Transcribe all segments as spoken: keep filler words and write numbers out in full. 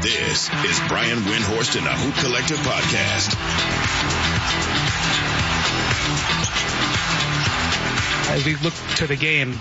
This is Brian Windhorst and the Hoop Collective Podcast. As we look to the game,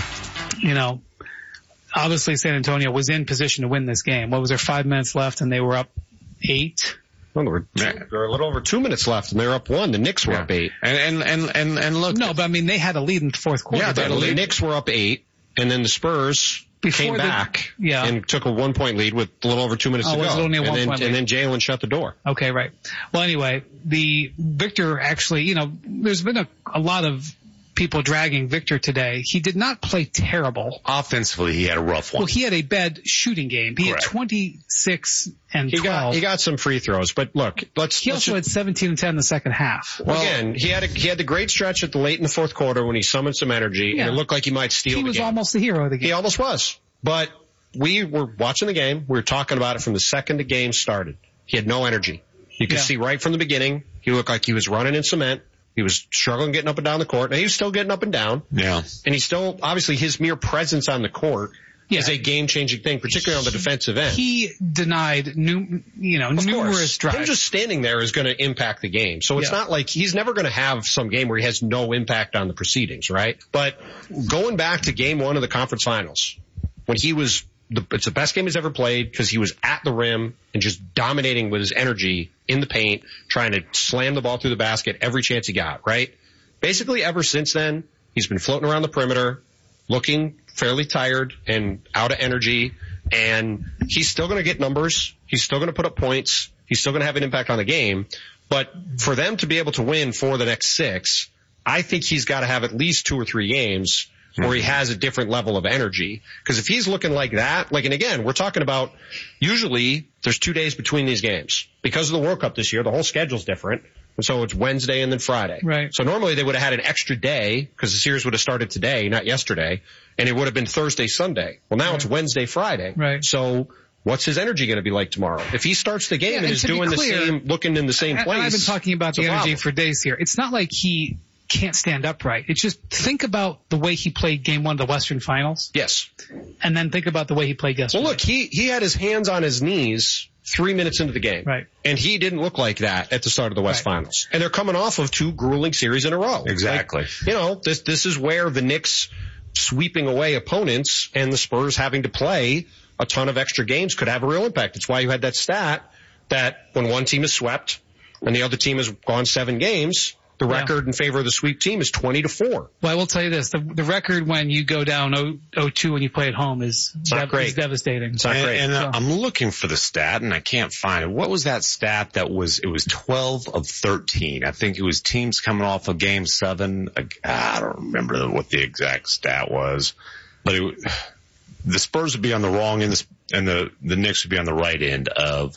you know, obviously San Antonio was in position to win this game. What was there, five minutes left, and they were up eight? Well, there were, two, there were a little over two minutes left, and they were up one. The Knicks were yeah. up eight. And, and, and, and, and look. No, but I mean, they had a lead in the fourth quarter. Yeah, the, the Knicks were up eight, and then the Spurs Before came the, back yeah. and took a one-point lead with a little over two minutes oh, to go. Was it only a and, one then, point and then Jalen shut the door. Okay, right. Well, anyway, the Victor actually, you know, there's been a, a lot of people dragging Victor today. He did not play terrible. Offensively, he had a rough one. Well, he had a bad shooting game. He Correct. had twenty-six and he twelve. Got, he got some free throws, but look, let's. He let's also just, had seventeen and ten in the second half. Well, again, he had a, he had the great stretch at the late in the fourth quarter when he summoned some energy, yeah. and it looked like he might steal he the game. He was almost the hero of the game. He almost was. But we were watching the game. We were talking about it from the second the game started. He had no energy. You could yeah. see right from the beginning, he looked like he was running in cement. He was struggling getting up and down the court. Now, he was still getting up and down. Yeah. And he's still, obviously, his mere presence on the court yeah. is a game-changing thing, particularly on the defensive end. He denied, new, you know, of numerous course. drives. Him just standing there is going to impact the game. So it's yeah. not like he's never going to have some game where he has no impact on the proceedings, right? But going back to game one of the conference finals, when he was The, it's the best game he's ever played because he was at the rim and just dominating with his energy in the paint, trying to slam the ball through the basket every chance he got, right? Basically, ever since then, he's been floating around the perimeter, looking fairly tired and out of energy, and he's still going to get numbers. He's still going to put up points. He's still going to have an impact on the game. But for them to be able to win for the next six, I think he's got to have at least two or three games where he has a different level of energy. Because if he's looking like that, like, and again, we're talking about, usually there's two days between these games. Because of the World Cup this year, the whole schedule's different. And so it's Wednesday and then Friday. Right. So normally they would have had an extra day, because the series would have started today, not yesterday, and it would have been Thursday, Sunday. Well, now right. it's Wednesday, Friday. Right. So what's his energy going to be like tomorrow? If he starts the game yeah, and, and is doing clear, the same, looking in the same and, place. And I've been talking about the energy problem. for days here. It's not like he can't stand upright. It's just think about the way he played game one of the Western Finals. Yes. And then think about the way he played yesterday. Well, look, he, he had his hands on his knees three minutes into the game. Right. And he didn't look like that at the start of the West right. Finals. And they're coming off of two grueling series in a row. Exactly. Like, you know, this, this is where the Knicks sweeping away opponents and the Spurs having to play a ton of extra games could have a real impact. It's why you had that stat that when one team is swept and the other team has gone seven games, the record yeah. in favor of the sweep team is twenty to four. Well, I will tell you this. The, the record when you go down oh two when you play at home is, not dev- great. is devastating. It's not and, great. And uh, so. I'm looking for the stat, and I can't find it. What was that stat that was, it was twelve of thirteen. I think it was teams coming off of game seven. I don't remember what the exact stat was. But it, the Spurs would be on the wrong end, and the, the Knicks would be on the right end of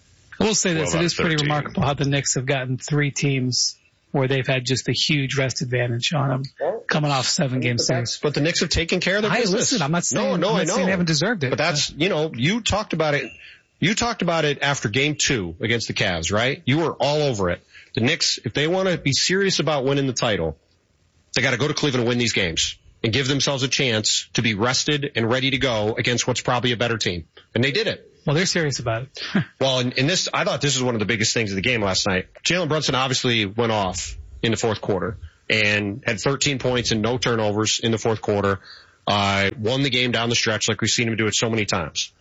I will say this. It is pretty remarkable how the Knicks have gotten three teams where they've had just a huge rest advantage on them coming off seven game series. But the Knicks have taken care of their I business. listen, I'm not saying, no, no, I'm not I know. saying they haven't deserved it. But that's, you know, you talked about it. You talked about it after game two against the Cavs, right? You were all over it. The Knicks, if they want to be serious about winning the title, they got to go to Cleveland and win these games and give themselves a chance to be rested and ready to go against what's probably a better team. And they did it. Well, they're serious about it. Well, in, in this, I thought this was one of the biggest things of the game last night. Jalen Brunson obviously went off in the fourth quarter and had thirteen points and no turnovers in the fourth quarter. Uh, won the game down the stretch like we've seen him do it so many times.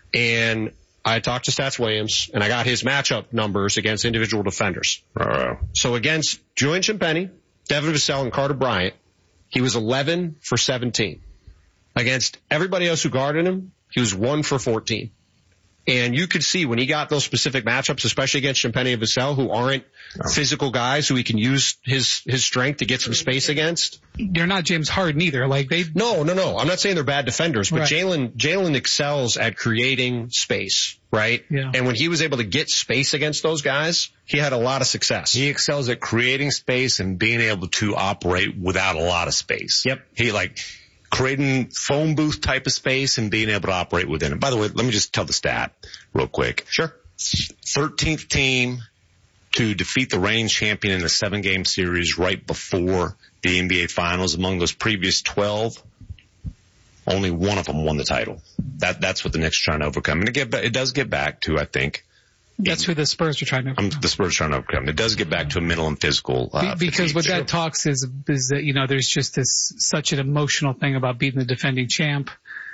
And I talked to Stats Williams and I got his matchup numbers against individual defenders. Uh, so against Julian Champagnie, Devin Vassell, and Carter Bryant, he was eleven for seventeen. Against everybody else who guarded him, he was one for fourteen. And you could see when he got those specific matchups, especially against Champagnie and Vassell, who aren't no. physical guys who he can use his, his strength to get some space against. They're not James Harden either. Like they. No, no, no. I'm not saying they're bad defenders, but right. Jalen, Jalen excels at creating space, right? Yeah. And when he was able to get space against those guys, he had a lot of success. He excels at creating space and being able to operate without a lot of space. Yep. He like, creating phone booth type of space and being able to operate within it. By the way, let me just tell the stat real quick. Sure. thirteenth team to defeat the reigning champion in a seven game series right before the N B A finals among those previous twelve. only one of them won the title. That that's what the Knicks are trying to overcome. And it, get, it does get back to, I think. That's who the Spurs are trying to overcome. Um, the Spurs are trying to overcome. It does get back to a mental and physical. Uh, Be, because what that talks is, is that, you know, there's just this, such an emotional thing about beating the defending champ.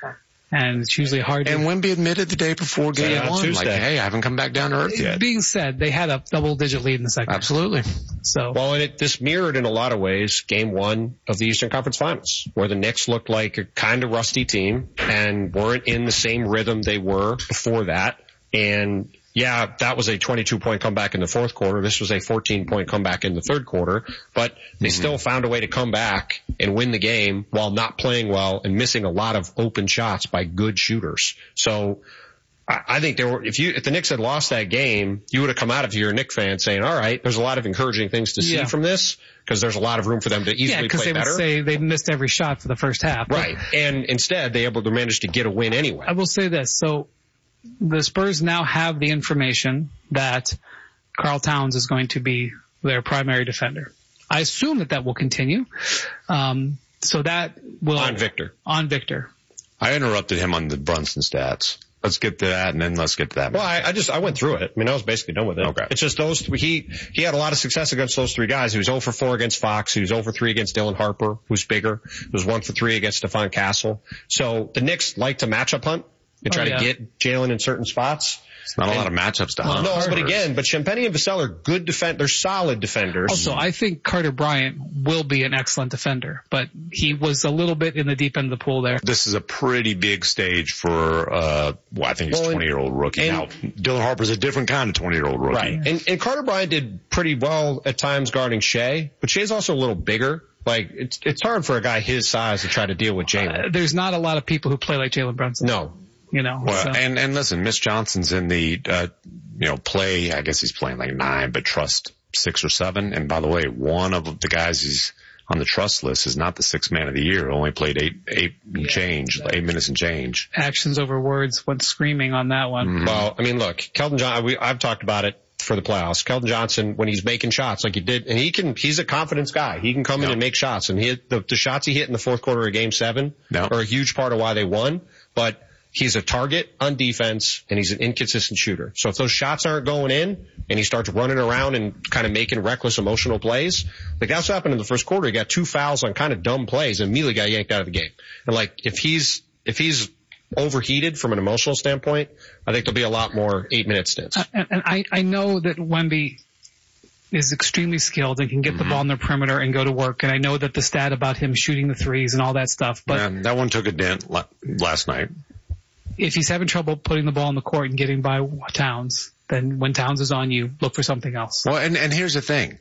And it's usually hard to... And Wemby admitted the day before game yeah, one, Tuesday. like, hey, I haven't come back down to earth yet. Being said, they had a double-digit lead in the second. Absolutely. So, well, and it, this mirrored in a lot of ways game one of the Eastern Conference Finals, where the Knicks looked like a kind of rusty team and weren't in the same rhythm they were before that. And yeah, that was a twenty-two point comeback in the fourth quarter. This was a fourteen point comeback in the third quarter, but they mm-hmm. still found a way to come back and win the game while not playing well and missing a lot of open shots by good shooters. So I, I think there were, if you, if the Knicks had lost that game, you would have come out of here, a Knicks fan, saying, all right, there's a lot of encouraging things to see yeah. from this, because there's a lot of room for them to easily yeah, play they better. Would say they missed every shot for the first half. Right. And instead they able to manage to get a win anyway. I will say this. So, the Spurs now have the information that Karl Towns is going to be their primary defender. I assume that that will continue. Um, so that will... On Victor. On Victor. I interrupted him on the Brunson stats. Let's get to that, and then let's get to that. Well, I, I just, I went through it. I mean, I was basically done with it. Okay. It's just those, he, he had a lot of success against those three guys. He was zero for four against Fox. He was zero for three against Dylan Harper, who's bigger. He was one for three against Stephon Castle. So the Knicks like to matchup hunt and try oh, yeah. to get Jalen in certain spots. It's not and, a lot of matchups to hunt. No, but again, but Champagnie and Vassell are good defend. They're solid defenders. Also, I think Carter Bryant will be an excellent defender, but he was a little bit in the deep end of the pool there. This is a pretty big stage for, uh, well, I think he's a well, twenty-year-old rookie. And, now, Dylan Harper's a different kind of twenty-year-old rookie. Right. And, and Carter Bryant did pretty well at times guarding Shea, but Shea's also a little bigger. Like, it's, it's hard for a guy his size to try to deal with Jalen. Uh, there's not a lot of people who play like Jalen Brunson. No. You know, well, so. and, and listen, Mitch Johnson's in the, uh, you know, play, I guess he's playing like nine, but trust six or seven. And by the way, one of the guys he's on the trust list is not the sixth man of the year. Only played eight, eight and yeah, change, eight minutes and change. Actions over words went screaming on that one. Mm-hmm. Well, I mean, look, Keldon Johnson, we, I've talked about it for the playoffs. Keldon Johnson, when he's making shots like he did, and he can, he's a confidence guy. He can come yep. in and make shots. And he hit, the, the shots he hit in the fourth quarter of game seven yep. are a huge part of why they won. But he's a target on defense, and he's an inconsistent shooter. So if those shots aren't going in, and he starts running around and kind of making reckless, emotional plays, like that's what happened in the first quarter. He got two fouls on kind of dumb plays, and immediately got yanked out of the game. And like, if he's, if he's overheated from an emotional standpoint, I think there'll be a lot more eight-minute stints. Uh, and, and I, I know that Wemby is extremely skilled and can get mm-hmm. the ball in the perimeter and go to work. And I know that the stat about him shooting the threes and all that stuff, but yeah, that one took a dent last night. If he's having trouble putting the ball in the court and getting by Towns, then when Towns is on you, look for something else. Well, and, and here's the thing.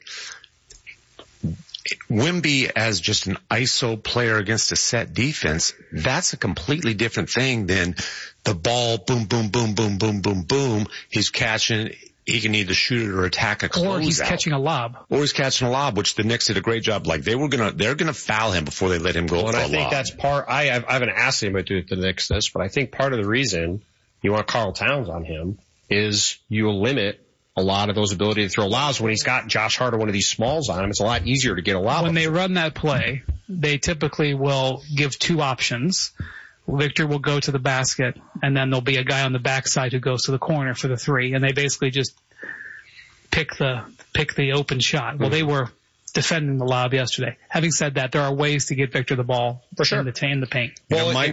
Wemby as just an I S O player against a set defense, that's a completely different thing than the ball, boom, boom, boom, boom, boom, boom, boom. He's catching. He can either shoot it or attack a closeout. Or he's out. catching a lob. Or he's catching a lob, which the Knicks did a great job. Like they were gonna, they're gonna foul him before they let him go well, for and a I think lob. that's part. I, I haven't asked him to do the Knicks this, but I think part of the reason you want Karl Towns on him is you limit a lot of those ability to throw lobs. When he's got Josh Hart or one of these smalls on him, it's a lot easier to get a lob. When they run that play, they typically will give two options. Victor will go to the basket, and then there'll be a guy on the backside who goes to the corner for the three, and they basically just pick the pick the open shot. Well, mm-hmm. they were defending the lob yesterday. Having said that, there are ways to get Victor the ball for sure in the, in the paint. Well, it might